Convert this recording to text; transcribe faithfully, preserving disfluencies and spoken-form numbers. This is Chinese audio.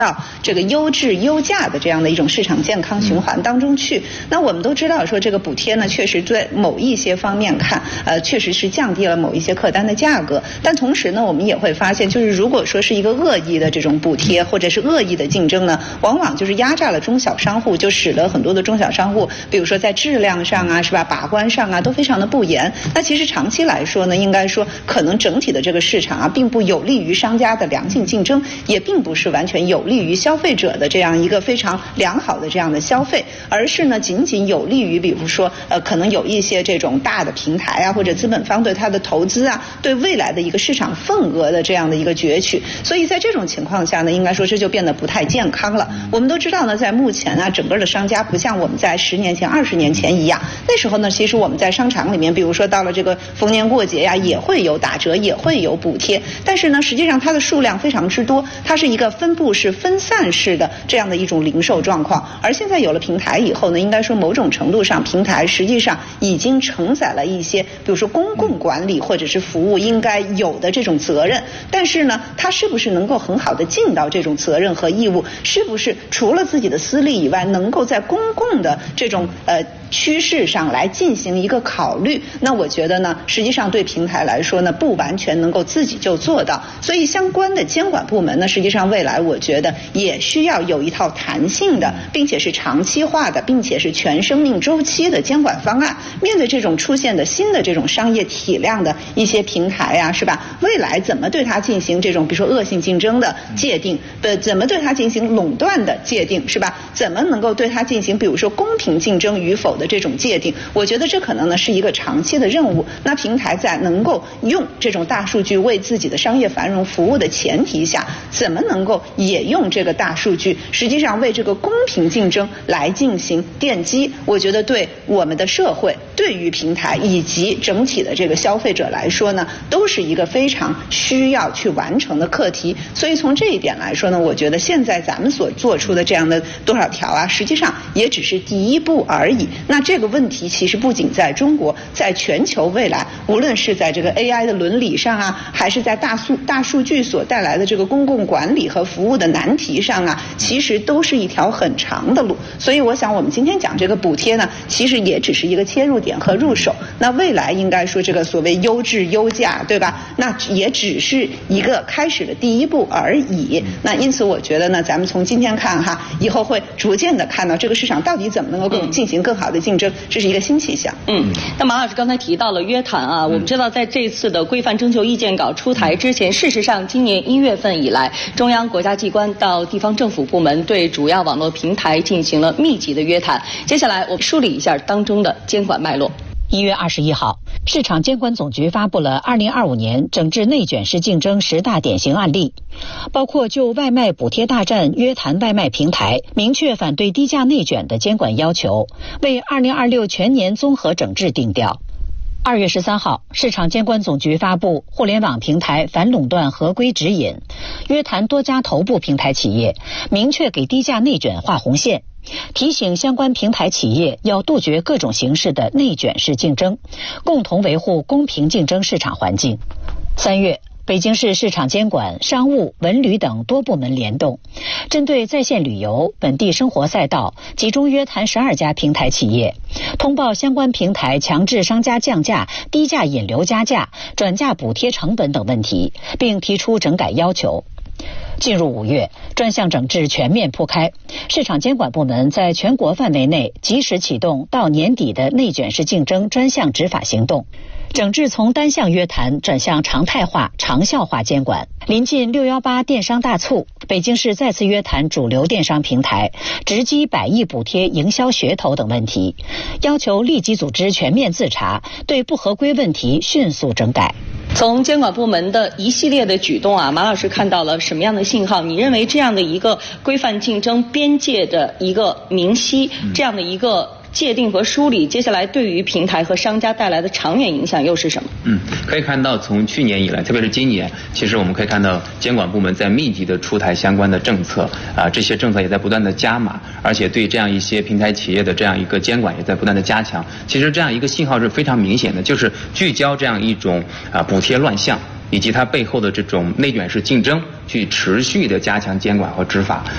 到这个优质优价的这样的一种市场健康循环当中去。那我们都知道说这个补贴呢，确实在某一些方面看，呃，确实是降低了某一些客单的价格。但同时呢，我们也会发现，就是如果说是一个恶意的这种补贴，或者是恶意的竞争呢，往往就是压榨了中小商户，就使得很多的中小商户，比如说在质量上啊，是吧，把关上啊，都非常的不严。那其实长期来说呢，应该说可能整体的这个市场啊，并不有利于商家的良性竞争，也并不是完全有利于消费者的这样一个非常良好的这样的消费，而是呢仅仅有利于比如说呃可能有一些这种大的平台啊，或者资本方对它的投资啊，对未来的一个市场份额的这样的一个攫取。所以在这种情况下呢，应该说这就变得不太健康了。我们都知道呢，在目前啊，整个的商家不像我们在十年前、二十年前一样，那时候呢，其实我们在商场里面，比如说到了这个逢年过节呀，也会有打折，也会有补贴，但是呢，实际上它的数量非常之多，它是一个分布式、分散式的这样的一种零售状况。而现在有了平台以后呢，应该说某种程度上，平台实际上已经承载了一些，比如说公共管理或者是服务应该有的这种责任。但是呢，它是不是能够很好的尽到这种责任和义务？是不是除了自己的私利以外，能够在公共的这种呃趋势上来进行一个考虑？那我觉得呢，实际上对平台来说呢，不完全能够自己就做到。所以相关的监管部门呢，实际上未来我觉得也需要有一套弹性的，并且是长期化的，并且是全生命周期的监管方案。面对这种出现的新的这种商业体量的一些平台啊，是吧？未来怎么对它进行这种比如说恶性竞争的界定，呃，怎么对它进行垄断的界定，是吧？怎么能够对它进行比如说公平竞争与否的这种界定？我觉得这可能呢是一个长期的任务。那平台在能够用这种大数据为自己的商业繁荣服务的前提下，怎么能够也用这个大数据，实际上为这个公平竞争来进行奠基？我觉得对我们的社会、对于平台以及整体的这个消费者来说呢，都是一个非常需要去完成的课题。所以从这一点来说呢，我觉得现在咱们所做出的这样的多少条啊，实际上也只是第一步而已。那这个问题其实不仅在中国，在全球未来，无论是在这个 A I 的伦理上啊，还是在大数大数据所带来的这个公共管理和服务的难题上啊，其实都是一条很长的路。所以我想我们今天讲这个补贴呢，其实也只是一个切入点和入手。那未来应该说这个所谓优质优价，对吧？那也只是一个开始的第一步而已。那因此我觉得呢，咱们从今天看哈，以后会逐渐的看到这个市场到底怎么能够更进行更好的竞争，这是一个新气象。 嗯，那马老师刚才提到了约谈啊，我们知道在这次的规范征求意见稿出台之前，事实上今年一月份以来，中央国家机关到地方政府部门对主要网络平台进行了密集的约谈。接下来我们梳理一下当中的监管脉络。 一月二十一号，市场监管总局发布了二零二五年整治内卷式竞争十大典型案例，包括就外卖补贴大战约谈外卖平台，明确反对低价内卷的监管要求，为二零二六全年综合整治定调。二月十三号，市场监管总局发布互联网平台反垄断合规指引，约谈多家头部平台企业，明确给低价内卷画红线，提醒相关平台企业要杜绝各种形式的内卷式竞争，共同维护公平竞争市场环境。三月，北京市市场监管、商务、文旅等多部门联动，针对在线旅游、本地生活赛道，集中约谈十二家平台企业，通报相关平台强制商家降价、低价引流加价、转嫁补贴成本等问题，并提出整改要求。进入五月，专项整治全面铺开，市场监管部门在全国范围内及时启动到年底的内卷式竞争专项执法行动，整治从单项约谈转向常态化、长效化监管。临近六一八电商大促，北京市再次约谈主流电商平台直击百亿补贴营销噱头等问题，要求立即组织全面自查，对不合规问题迅速整改。 从监管部门的一系列的举动啊，马老师看到了什么样的信号？你认为这样的一个规范竞争边界的一个明晰，这样的一个界定和梳理，接下来对于平台和商家带来的长远影响又是什么？ 嗯，可以看到从去年以来，特别是今年，其实我们可以看到监管部门在密集的出台相关的政策啊，这些政策也在不断的加码，而且对这样一些平台企业的这样一个监管也在不断的加强。其实这样一个信号是非常明显的，就是聚焦这样一种啊补贴乱象以及它背后的这种内卷式竞争，去持续的加强监管和执法。